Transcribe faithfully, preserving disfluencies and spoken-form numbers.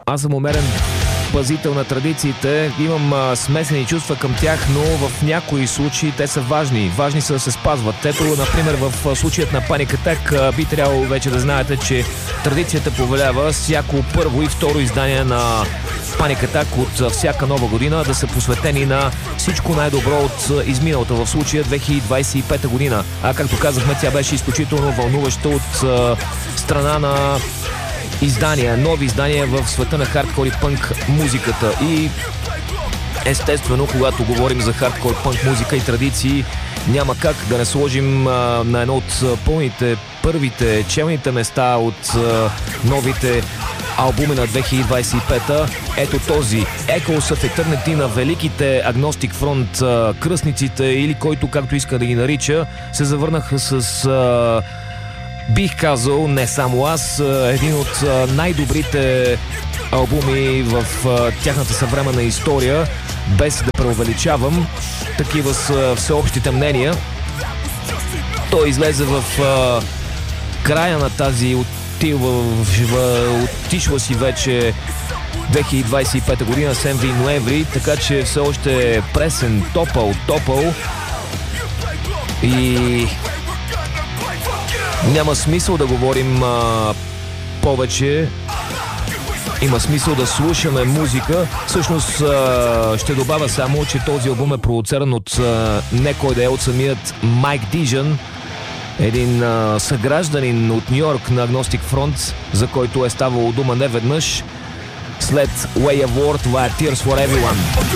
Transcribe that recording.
Аз съм умерен пазител на традициите, имам а, смесени чувства към тях, но в някои случаи те са важни. Важни са да се спазват. Ето, например, в случаят на Panic Attack би трябвало вече да знаете, че традицията повелява всяко първо и второ издание на Panic Attack от всяка нова година да са посветени на всичко най-добро от изминалата, в случая две хиляди двадесет и пета година. А както казахме, тя беше изключително вълнуваща от а, страна на издания, нови издания в света на хардкор и пънк музиката. И естествено, когато говорим за хардкор, пънк музика и традиции, няма как да не сложим а, на едно от пълните, първите челните места от а, новите албуми на две хиляди двадесет и пета. Ето този Echoes of Eternity на великите Agnostic Front, а, кръстниците, или който както иска да ги нарича, се завърнаха с а, бих казал, не само аз, един от най-добрите албуми в тяхната съвременна история, без да преувеличавам. Такива са всеобщите мнения. Той излезе в края на тази отива, отишла си вече две хиляди двадесет и пета година, седми ноември, така че все още е пресен, топъл, топъл и няма смисъл да говорим а, повече. Има смисъл да слушаме музика. Всъщност а, ще добавя само, че този албум е продуциран от а, не кой да е, от самият Майк Дижън, един а, съгражданин от Нью Йорк на Agnostic Front, за който е ставало дума неведнъж. След Way of War, това е Tears for Everyone.